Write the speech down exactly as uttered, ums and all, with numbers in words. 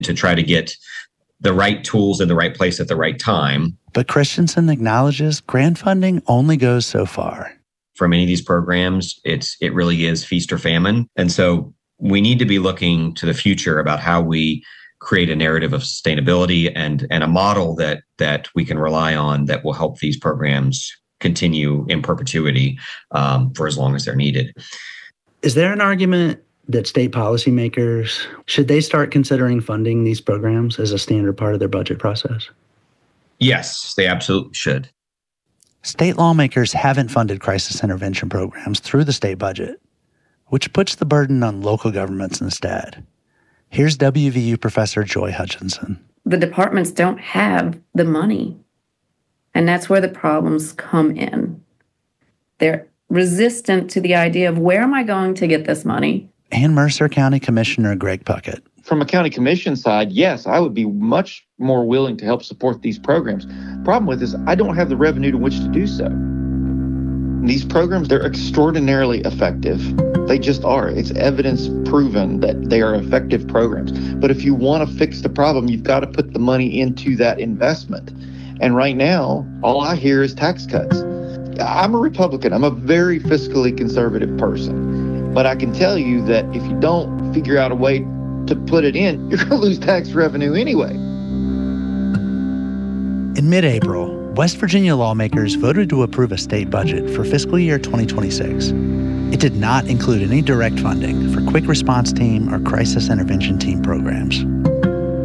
to try to get the right tools in the right place at the right time. But Christensen acknowledges grant funding only goes so far. For many of these programs, it's it really is feast or famine. And so we need to be looking to the future about how we create a narrative of sustainability and, and a model that that we can rely on that will help these programs continue in perpetuity um, for as long as they're needed. Is there an argument that state policymakers, should they start considering funding these programs as a standard part of their budget process? Yes, they absolutely should. State lawmakers haven't funded crisis intervention programs through the state budget, which puts the burden on local governments instead. Here's W V U professor Joy Hutchinson. The departments don't have the money, and that's where the problems come in. They're resistant to the idea of, where am I going to get this money? And Mercer County Commissioner Greg Puckett. From a county commission side, yes, I would be much more willing to help support these programs. Problem with this, I don't have the revenue to which to do so. These programs, they're extraordinarily effective. They just are. It's evidence proven that they are effective programs. But if you want to fix the problem, you've got to put the money into that investment. And right now, all I hear is tax cuts. I'm a Republican. I'm a very fiscally conservative person. But I can tell you that if you don't figure out a way to put it in, you're going to lose tax revenue anyway. In mid-April, West Virginia lawmakers voted to approve a state budget for fiscal year twenty twenty-six. It did not include any direct funding for quick response team or crisis intervention team programs.